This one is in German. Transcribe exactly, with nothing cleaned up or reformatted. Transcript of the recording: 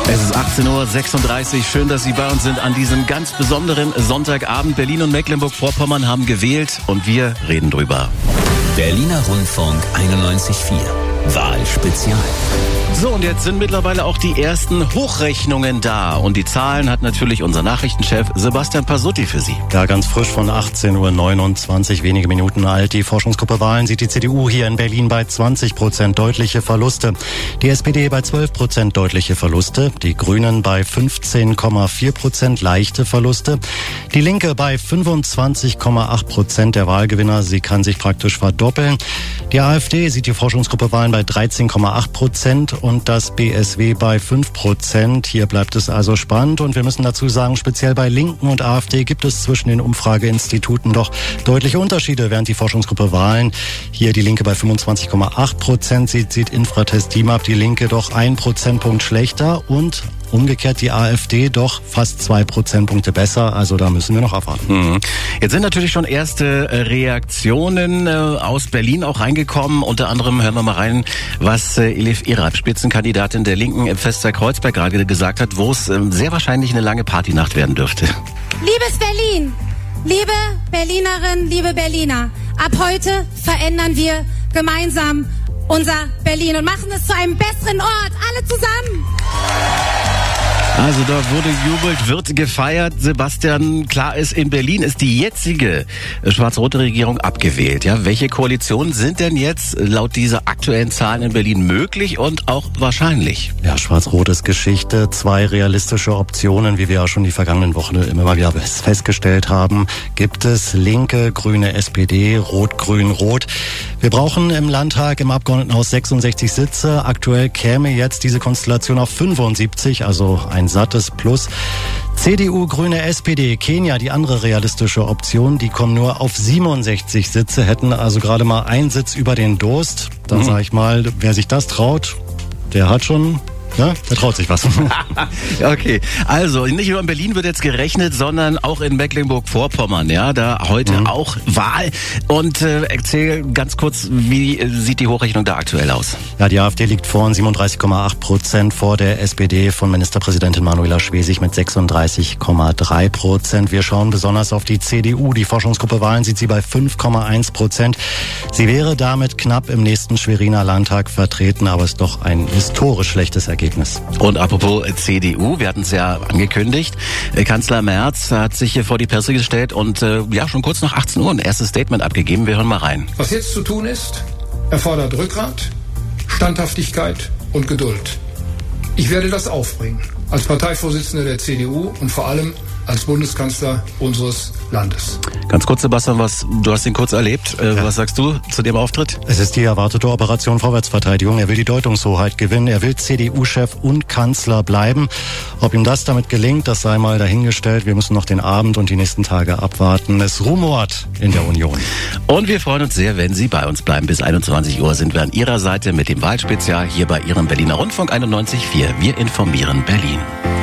Es ist achtzehn Uhr sechsunddreißig. Schön, dass Sie bei uns sind an diesem ganz besonderen Sonntagabend. Berlin und Mecklenburg-Vorpommern haben gewählt und wir reden drüber. Berliner Rundfunk einundneunzig Komma vier. Wahlspezial. So, und jetzt sind mittlerweile auch die ersten Hochrechnungen da. Und die Zahlen hat natürlich unser Nachrichtenchef Sebastian Pasutti für Sie. Ja, ganz frisch von achtzehn Uhr neunundzwanzig, wenige Minuten alt. Die Forschungsgruppe Wahlen sieht die C D U hier in Berlin bei zwanzig Prozent deutliche Verluste. Die S P D bei zwölf Prozent deutliche Verluste. Die Grünen bei fünfzehn Komma vier Prozent leichte Verluste. Die Linke bei fünfundzwanzig Komma acht Prozent der Wahlgewinner. Sie kann sich praktisch verdoppeln. Die AfD sieht die Forschungsgruppe Wahlen bei dreizehn Komma acht Prozent. Und das B S W bei fünf Prozent. Hier bleibt es also spannend. Und wir müssen dazu sagen, speziell bei Linken und AfD gibt es zwischen den Umfrageinstituten doch deutliche Unterschiede, während die Forschungsgruppe Wahlen hier die Linke bei fünfundzwanzig Komma acht Prozent sieht, sieht Infratest DIMAP die Linke doch ein Prozentpunkt schlechter und umgekehrt die AfD doch fast zwei Prozentpunkte besser. Also da müssen wir noch abwarten. Mhm. Jetzt sind natürlich schon erste Reaktionen äh, aus Berlin auch reingekommen. Unter anderem hören wir mal rein, was äh, Elif Erat, Spitzenkandidatin der Linken im Festsaal Kreuzberg, gerade gesagt hat, wo es äh, sehr wahrscheinlich eine lange Partynacht werden dürfte. Liebes Berlin, liebe Berlinerinnen, liebe Berliner, ab heute verändern wir gemeinsam unser Berlin und machen es zu einem besseren Ort. Alle zusammen! Also dort wurde jubelt, wird gefeiert. Sebastian, klar ist, in Berlin ist die jetzige schwarz-rote Regierung abgewählt. Ja, welche Koalitionen sind denn jetzt laut dieser aktuellen Zahlen in Berlin möglich und auch wahrscheinlich? Ja, schwarz-rot ist Geschichte. Zwei realistische Optionen, wie wir ja schon die vergangenen Wochen immer mal wieder festgestellt haben, gibt es. Linke, Grüne, S P D, Rot, Grün, Rot. Wir brauchen im Landtag, im Abgeordnetenhaus sechsundsechzig Sitze. Aktuell käme jetzt diese Konstellation auf fünfundsiebzig, also ein sattes Plus. C D U, Grüne, S P D, Kenia, die andere realistische Option, die kommen nur auf siebenundsechzig Sitze, hätten also gerade mal einen Sitz über den Durst. Dann mhm. sage ich mal, wer sich das traut, der hat schon... Ja, der traut sich was. Okay, also nicht nur in Berlin wird jetzt gerechnet, sondern auch in Mecklenburg-Vorpommern. Ja, da heute mhm. auch Wahl. Und äh, erzähl ganz kurz, wie sieht die Hochrechnung da aktuell aus? Ja, die AfD liegt vorn, siebenunddreißig Komma acht Prozent vor der S P D von Ministerpräsidentin Manuela Schwesig mit sechsunddreißig Komma drei Prozent. Wir schauen besonders auf die C D U. Die Forschungsgruppe Wahlen sieht sie bei fünf Komma eins Prozent. Sie wäre damit knapp im nächsten Schweriner Landtag vertreten, aber ist doch ein historisch schlechtes Ergebnis. Und apropos C D U, wir hatten es ja angekündigt, Kanzler Merz hat sich hier vor die Presse gestellt und äh, ja schon kurz nach achtzehn Uhr ein erstes Statement abgegeben. Wir hören mal rein. Was jetzt zu tun ist, erfordert Rückgrat, Standhaftigkeit und Geduld. Ich werde das aufbringen, als Parteivorsitzender der C D U und vor allem als Bundeskanzler unseres Landes. Ganz kurz, Sebastian, was, du hast ihn kurz erlebt. Äh, ja. Was sagst du zu dem Auftritt? Es ist die erwartete Operation Vorwärtsverteidigung. Er will die Deutungshoheit gewinnen. Er will C D U-Chef und Kanzler bleiben. Ob ihm das damit gelingt, das sei mal dahingestellt. Wir müssen noch den Abend und die nächsten Tage abwarten. Es rumort in der Union. Und wir freuen uns sehr, wenn Sie bei uns bleiben. Bis einundzwanzig Uhr sind wir an Ihrer Seite mit dem Wahlspezial hier bei Ihrem Berliner Rundfunk einundneunzig Komma vier. Wir informieren Berlin.